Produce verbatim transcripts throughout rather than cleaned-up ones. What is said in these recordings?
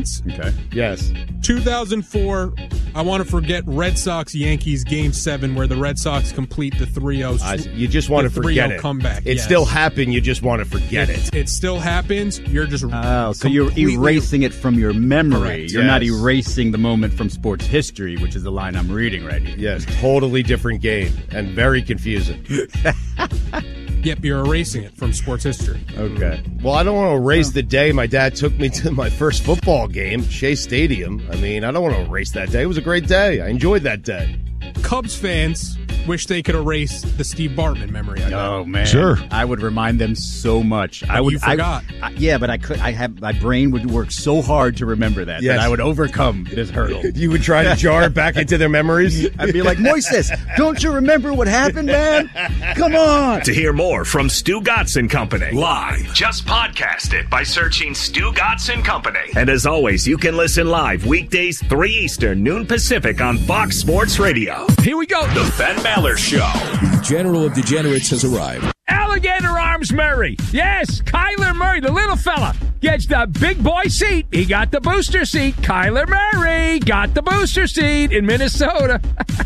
chance. Okay. Yes. two thousand four, I want to forget Red Sox-Yankees Game seven where the Red Sox complete the three oh. Uh, you just want to forget it. Comeback. It yes. still happened. You just want to forget it. It. It still happens. You're just Oh, so you're erasing it from your memory. Correct. You're Yes. not erasing the moment from sports history, which is the line I'm reading right here. Yes, totally different game and very confusing. Yep, you're erasing it from sports history. Okay. Well, I don't want to erase the day my dad took me to my first football game, Shea Stadium. I mean, I don't want to erase that day. It was a great day. I enjoyed that day. Cubs fans wish they could erase the Steve Bartman memory. I got. Oh man, Sure. I would remind them so much. I But would. you forgot. I, I, yeah, but I could. I have my brain would work so hard to remember that Yes. that I would overcome this hurdle. You would try to jar it back into their memories? I'd be like, Moises, don't you remember what happened, man? Come on. To hear more from Stu Gatz and Company live, just podcast it by searching Stu Gatz and Company. And as always, you can listen live weekdays three Eastern, noon Pacific on Fox Sports Radio. Here we go. The Ben Maller Show. The General of Degenerates has arrived. Alligator Arms Murray. Yes, Kyler Murray, the little fella, gets the big boy seat. He got the booster seat. Kyler Murray got the booster seat in Minnesota.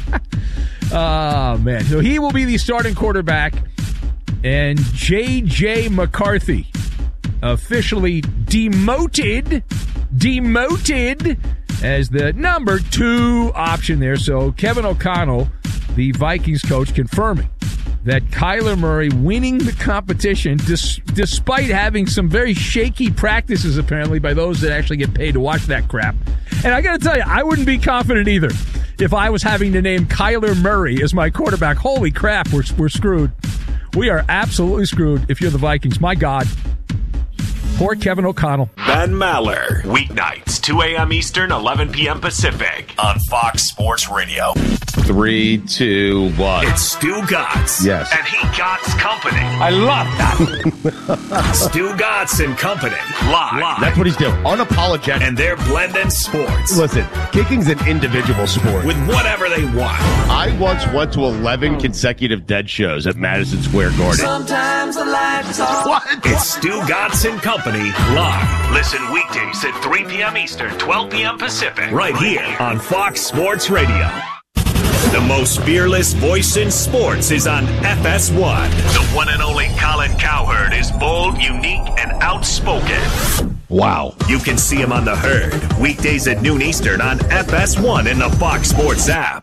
Oh, man. So he will be the starting quarterback. And J J. McCarthy, officially demoted, demoted as the number two option there. So Kevin O'Connell, the Vikings coach, confirming that Kyler Murray winning the competition dis- despite having some very shaky practices, apparently, by those that actually get paid to watch that crap. And I got to tell you, I wouldn't be confident either if I was having to name Kyler Murray as my quarterback. Holy crap, we're, we're screwed. We are absolutely screwed if you're the Vikings. My God. Poor Kevin O'Connell. Ben Maller. Weeknights, two a.m. Eastern, eleven p.m. Pacific on Fox Sports Radio. Three, two, one. It's Stu Gatz. Yes. And he Gatz Company. I love that. Stu Gatz and Company. Live. Live. That's what he's doing. Unapologetic. And they're blending sports. Listen, kicking's an individual sport. With whatever they want. I once went to eleven consecutive Dead shows at Madison Square Garden. Sometimes the lights off. What? It's Stu Gatz and Company live. Listen weekdays at three p.m. Eastern, twelve p.m. Pacific. Right here on Fox Sports Radio. The most fearless voice in sports is on F S one. The one and only Colin Cowherd is bold, unique, and outspoken. Wow. You can see him on The Herd, weekdays at noon Eastern on F S one in the Fox Sports app.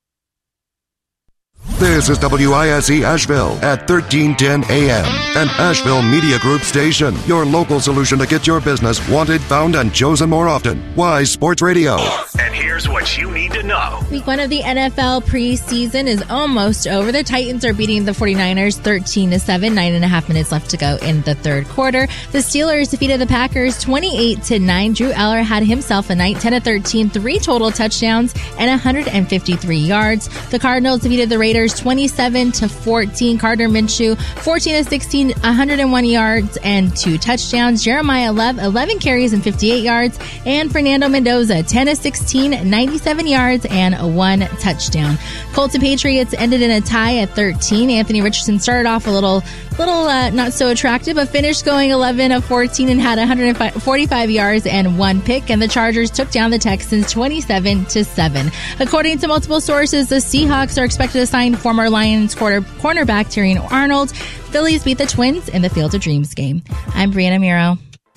This is W I S E Asheville at thirteen ten A M, an Asheville Media Group station. Your local solution to get your business wanted, found, and chosen more often. Wise Sports Radio. And here's what you need to know. Week one of the N F L preseason is almost over. The Titans are beating the 49ers thirteen to seven. Nine and a half minutes left to go in the third quarter. The Steelers defeated the Packers twenty-eight to nine. Drew Eller had himself a night, ten to thirteen, three total touchdowns and one hundred fifty-three yards. The Cardinals defeated the Raiders twenty-seven to fourteen. Gardner Minshew fourteen to sixteen, one hundred one yards and two touchdowns. Jeremiah Lev eleven carries and fifty-eight yards, and Fernando Mendoza ten to sixteen, ninety-seven yards and one touchdown. Colts and Patriots ended in a tie at thirteen. Anthony Richardson started off a little little uh, not so attractive, but finished going eleven of fourteen and had one hundred forty-five yards and one pick, and the Chargers took down the Texans twenty-seven to seven. According to multiple sources, the Seahawks are expected to sign former Lions quarter, cornerback Terrion Arnold. Phillies beat the Twins in the Field of Dreams game. I'm Brianna Miro.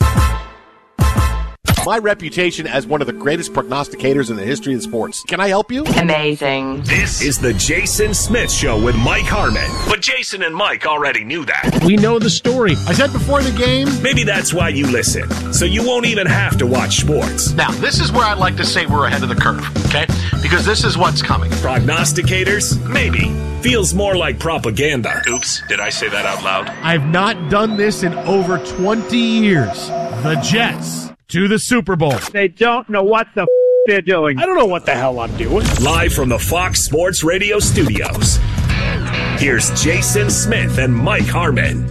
My reputation as one of the greatest prognosticators in the history of sports. Can I help you? Amazing. This is the Jason Smith Show with Mike Harmon. But Jason and Mike already knew that. We know the story. I said before the game. Maybe that's why you listen. So you won't even have to watch sports. Now, this is where I'd like to say we're ahead of the curve, okay? Because this is what's coming. Prognosticators? Maybe. Feels more like propaganda. Oops, did I say that out loud? I've not done this in over twenty years. The Jets to the Super Bowl. They don't know what the f- they're doing. I don't know what the hell I'm doing. Live from the Fox Sports Radio studios. Here's Jason Smith and Mike Harmon.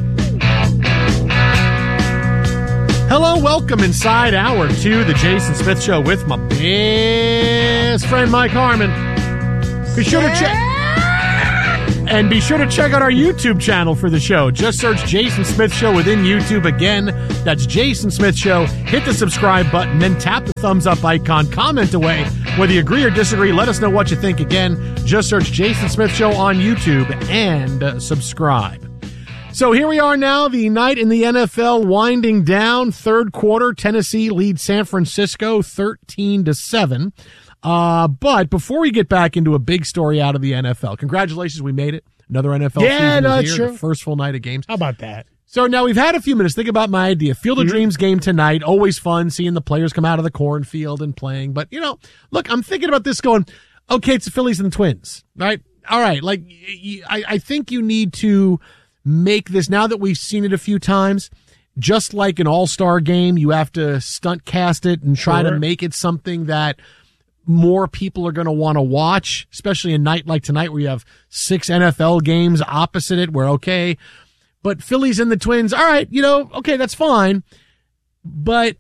Hello, welcome inside hour two, the Jason Smith Show with my best friend Mike Harmon. Be sure to check. And be sure to check out our YouTube channel for the show. Just search Jason Smith Show within YouTube. Again, that's Jason Smith Show. Hit the subscribe button, then tap the thumbs up icon. Comment away. Whether you agree or disagree, let us know what you think. Again, just search Jason Smith Show on YouTube and uh, subscribe. So here we are now, the night in the N F L winding down. Third quarter, Tennessee leads San Francisco thirteen to seven. Uh, but before we get back into a big story out of the N F L, congratulations, we made it. Another N F L yeah, season no, is here, sure. the first full night of games. How about that? So now we've had a few minutes. Think about my idea. Field of Mm-hmm. Dreams game tonight. Always fun seeing the players come out of the cornfield and playing. But, you know, look, I'm thinking about this going, okay, it's the Phillies and the Twins, right? All right. Like, I, I think you need to make this, now that we've seen it a few times, just like an all-star game, you have to stunt cast it and try Sure. to make it something that more people are going to want to watch, especially a night like tonight where you have six N F L games opposite it where, okay, but Phillies and the Twins, all right, you know, okay, that's fine. But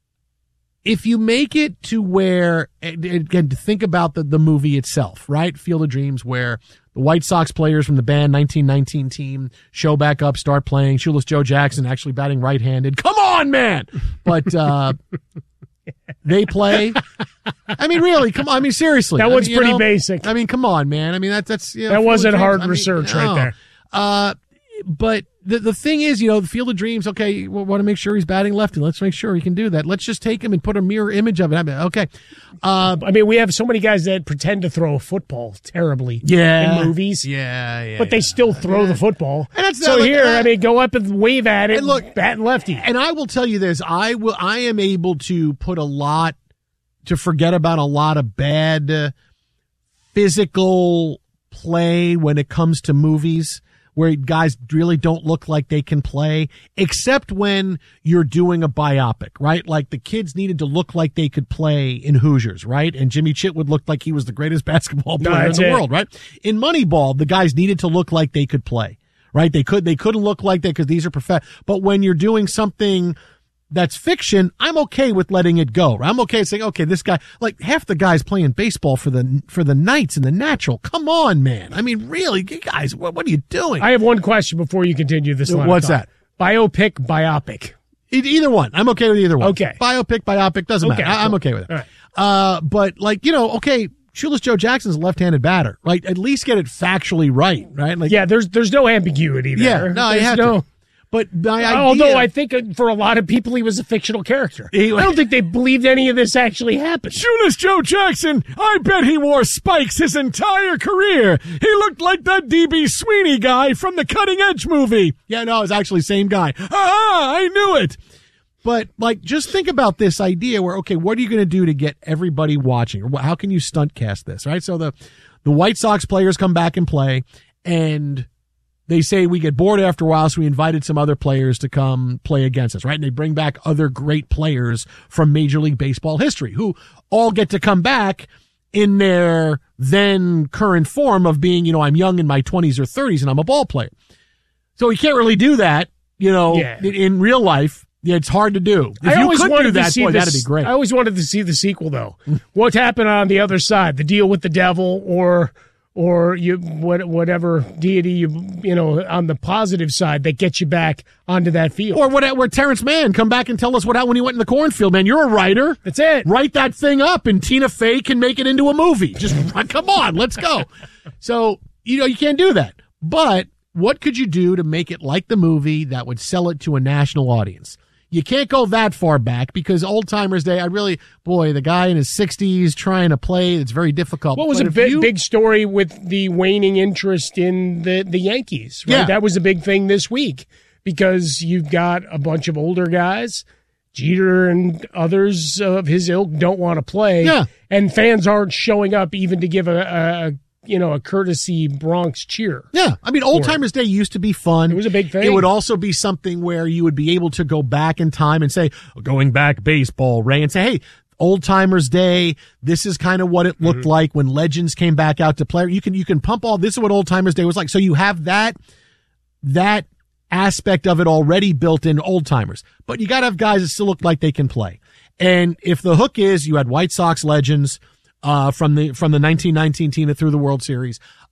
if you make it to where, again, to think about the, the movie itself, right? Field of Dreams, where the White Sox players from the band nineteen nineteen team show back up, start playing. Shoeless Joe Jackson actually batting right-handed. Come on, man! But uh, they play. I mean, really, come on. I mean, seriously. That I one's mean, you pretty know, basic. I mean, come on, man. I mean, that, that's... You know, That Field of wasn't Dreams. hard I mean, research right no. there. Uh, but the the thing is, you know, the Field of Dreams, okay, we want to make sure he's batting lefty. Let's make sure he can do that. Let's just take him and put a mirror image of it. I mean, okay. Uh, I mean, we have so many guys that pretend to throw a football terribly Yeah. in movies. Yeah, yeah. But they still throw the football. And that's so not like- here, uh, I mean, go up and wave at it and look, bat lefty. And I will tell you this, I will, I am able to put a lot, to forget about a lot of bad uh, physical play when it comes to movies where guys really don't look like they can play, except when you're doing a biopic, right? Like the kids needed to look like they could play in Hoosiers, right? And Jimmy Chitwood looked like he was the greatest basketball No, player in that's the it. world, right? In Moneyball, the guys needed to look like they could play, right? They could, they couldn't look like that because these are prof. But when you're doing something that's fiction, I'm okay with letting it go. I'm okay saying, okay, this guy, like half the guys playing baseball for the for the Knights in the Natural. Come on, man. I mean, really, you guys, what, what are you doing? I have one question before you continue this line of What's thought. that? Biopic, biopic. E- Either one. I'm okay with either one. Okay. Biopic, biopic, doesn't Okay, matter. I- I'm cool. okay with it. All right. Uh, but like, you know, okay, Shoeless Joe Jackson's a left-handed batter. Like, at least get it factually right, right? Like, Yeah, there's there's no ambiguity there. yeah, no, I There's have no, to. But my idea, although I think uh, for a lot of people he was a fictional character. He- I don't think they believed any of this actually happened. Shoeless Joe Jackson, I bet he wore spikes his entire career. He looked like that D B Sweeney guy from the Cutting Edge movie. Yeah, no, it's actually same guy. Ah, I knew it. But, like, just think about this idea where, okay, what are you going to do to get everybody watching? Or how can you stunt cast this, right? So the, the White Sox players come back and play, and they say we get bored after a while, so we invited some other players to come play against us, right? And they bring back other great players from Major League Baseball history who all get to come back in their then current form of being, you know, I'm young in my twenties or thirties and I'm a ball player. So you can't really do that, you know, Yeah. in, in real life. Yeah, it's hard to do. If I you always could wanted do to that, see boy, this, that'd be great. I always wanted to see the sequel, though. What happened on the other side? The deal with the devil, or or you what, whatever deity you you know on the positive side that gets you back onto that field. Or what? Where Terrence Mann come back and tell us what happened when he went in the cornfield. Man, you're a writer. That's it. Write that thing up, and Tina Fey can make it into a movie. Just come on, let's go. So you know you can't do that. But what could you do to make it like the movie that would sell it to a national audience? You can't go that far back because Old Timers Day, I really, boy, the guy in his sixties trying to play, it's very difficult. What was But a if big, you- big story with the waning interest in the, the Yankees, right? Yeah. That was a big thing this week because you've got a bunch of older guys. Jeter and others of his ilk don't want to play. Yeah. And fans aren't showing up even to give a, a you know, a courtesy Bronx cheer. Yeah. I mean, Old Timers Day used to be fun. It was a big thing. It would also be something where you would be able to go back in time and say, going back baseball, Ray, and say, hey, Old Timers Day, this is kind of what it looked Mm-hmm. like when legends came back out to play. You can, you can pump all, this is what Old Timers Day was like. So you have that, that aspect of it already built in Old Timers, but you got to have guys that still look like they can play. And if the hook is you had White Sox legends, Uh, from the from the nineteen nineteen team that threw the World Series.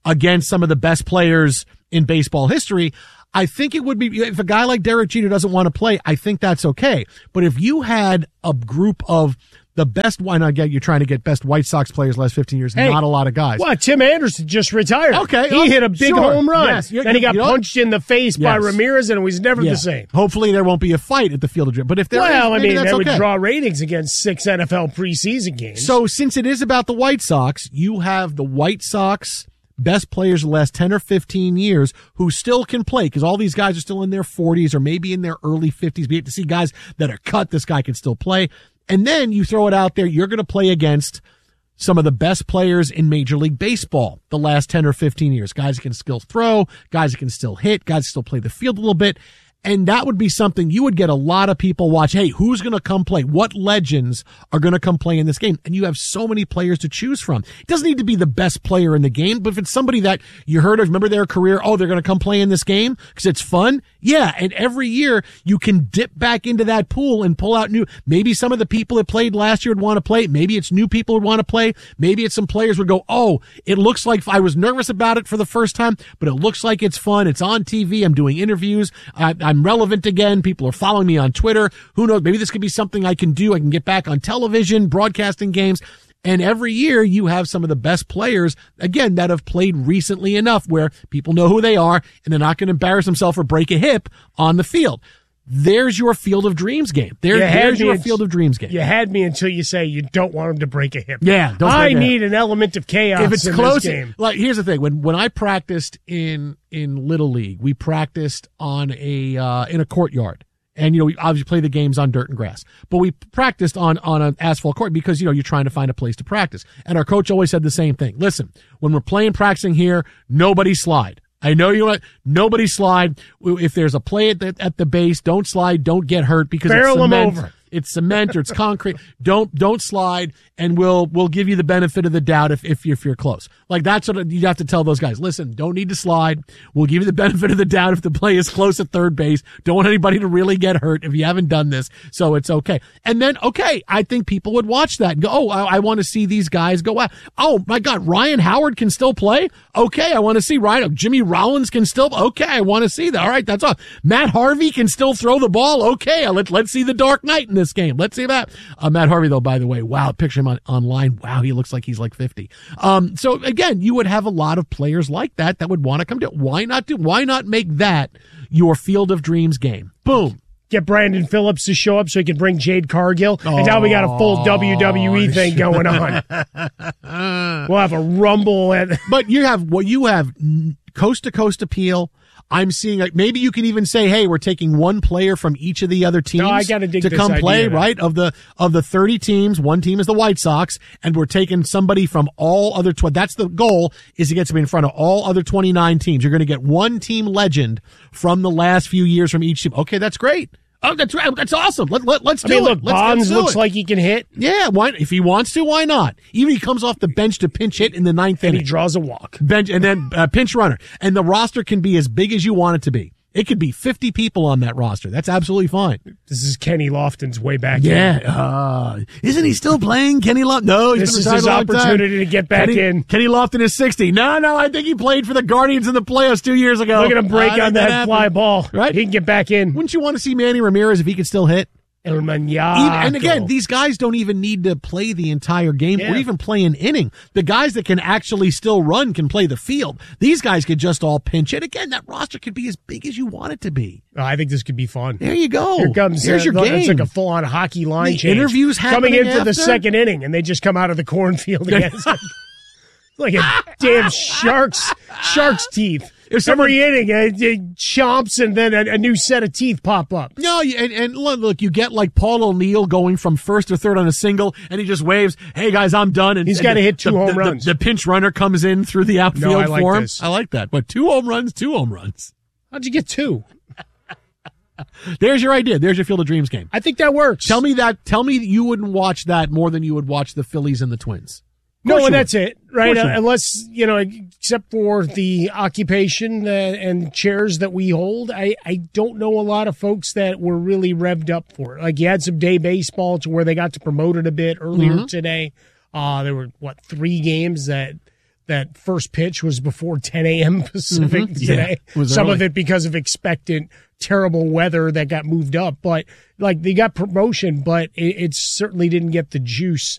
against some of the best players in baseball history, I think it would be, if a guy like Derek Jeter doesn't want to play, I think that's okay. But if you had a group of the best, why not get, you're trying to get best White Sox players last fifteen years, hey, not a lot of guys. Well, Tim Anderson just retired. Okay. He oh, hit a big sure. home run. Yes. Then he got you know, punched in the face yes. by Ramirez, and it was never yeah. the same. Hopefully there won't be a fight at the Field of Dreams. But if there well, is, I mean, that's that okay. would draw ratings against six N F L preseason games. So since it is about the White Sox, you have the White Sox best players of the last ten or fifteen years who still can play, because all these guys are still in their forties or maybe in their early fifties. We have to see guys that are cut. This guy can still play. And then you throw it out there. You're going to play against some of the best players in Major League Baseball the last ten or fifteen years. Guys that can still throw, guys that can still hit, guys that still play the field a little bit. And that would be something you would get a lot of people watch. Hey, who's going to come play? What legends are going to come play in this game? And you have so many players to choose from. It doesn't need to be the best player in the game, but if it's somebody that you heard of, remember their career, oh, they're going to come play in this game because it's fun. Yeah. And every year you can dip back into that pool and pull out new, maybe some of the people that played last year would want to play. Maybe it's new people would want to play. Maybe it's some players would go, oh, it looks like I was nervous about it for the first time, but it looks like it's fun. It's on T V. I'm doing interviews. I, I'm relevant again. People are following me on Twitter. Who knows? Maybe this could be something I can do. I can get back on television, broadcasting games. And every year you have some of the best players, again, that have played recently enough where people know who they are and they're not going to embarrass themselves or break a hip on the field. There's your Field of Dreams game. There, there's your until, Field of Dreams game. You had me until you say you don't want him to break a hip. Yeah. Don't I break a need hip. an element of chaos if it's in close, this game. Like, here's the thing. When, when I practiced in, in Little League, we practiced on a, uh, in a courtyard. And, you know, we obviously play the games on dirt and grass, but we practiced on, on an asphalt court because, you know, you're trying to find a place to practice. And our coach always said the same thing. Listen, when we're playing, practicing here, nobody slide. I know you want nobody slide. If there's a play at the, at the base, don't slide, don't get hurt because Barrel it's cement. them over. It's cement or it's concrete. Don't don't slide, and we'll we'll give you the benefit of the doubt if if you're, if you're close. Like that's what you have to tell those guys. Listen, don't need to slide. We'll give you the benefit of the doubt if the play is close at third base. Don't want anybody to really get hurt if you haven't done this, so it's okay. And then okay, I think people would watch that and go, oh, I, I want to see these guys go out. Oh my God, Ryan Howard can still play. Okay, I want to see Ryan. Oh, Jimmy Rollins can still. Okay, I want to see that. All right, that's all. Matt Harvey can still throw the ball. Okay, let let's see the Dark Knight in this game. Let's see that. Uh, Matt Harvey, though, by the way, wow, picture him on, online. Wow, he looks like he's like fifty. Um, so again, you would have a lot of players like that that would want to come to. Why not do? Why not make that your Field of Dreams game? Boom. Get Brandon Phillips to show up so he can bring Jade Cargill. Oh, and now we got a full W W E thing going on. We'll have a rumble. At- but you have well, you have coast to coast appeal. I'm seeing like maybe you can even say, hey, we're taking one player from each of the other teams no, I gotta dig to this come idea play, now. right? Of the of the thirty teams, one team is the White Sox, and we're taking somebody from all other tw- that's the goal, is to get somebody in front of all other twenty-nine teams. You're going to get one team legend from the last few years from each team. Okay, that's great. Oh, that's right. That's awesome. Let, let, let's I do mean, it. look, let's, Bonds let's do looks it. like he can hit. Yeah, why, if he wants to, why not? Even if he comes off the bench to pinch hit in the ninth And inning. he draws a walk. Bench, and then uh, pinch runner. And the roster can be as big as you want it to be. It could be fifty people on that roster. That's absolutely fine. This is Kenny Lofton's way back yeah. in. Uh, isn't he still playing, Kenny Lofton? No, he's This been is retired his a long opportunity time. to get back Kenny, in. Kenny Lofton is sixty. No, no, I think he played for the Guardians in the playoffs two years ago. Look at him break uh, on that, that fly ball. Right? He can get back in. Wouldn't you want to see Manny Ramirez if he could still hit? El Maniaco. Even, and again, these guys don't even need to play the entire game Yeah. or even play an inning. The guys that can actually still run can play the field. These guys could just all pinch it. Again, that roster could be as big as you want it to be. Oh, I think this could be fun. There you go. Here comes Here's uh, your game. It's like a full-on hockey line The change. interviews coming happening in for the after? second inning, and they just come out of the cornfield again. It's like, like a damn shark's shark's teeth. If someone- Every inning, it, it chomps, and then a, a new set of teeth pop up. No, you- and, and look, look, you get like Paul O'Neill going from first or third on a single, and he just waves, "Hey guys, I'm done." And He's and gotta the- hit two the, home the, runs. The, the pinch runner comes in through the outfield No, I like for him. this. I like that. But two home runs, two home runs. How'd you get two? There's your idea. There's your Field of Dreams game. I think that works. Tell me that. Tell me that you wouldn't watch that more than you would watch the Phillies and the Twins. No, you and would. that's it, right? Of course you Uh, would. unless, you know, except for the occupation uh, and chairs that we hold, I, I don't know a lot of folks that were really revved up for it. Like, you had some day baseball to where they got to promote it a bit earlier Mhm. today. Uh, there were, what, three games that that first pitch was before ten a.m. Pacific Mhm. today. Yeah, Some early. of it because of expectant terrible weather that got moved up. But like they got promotion, but it, it certainly didn't get the juice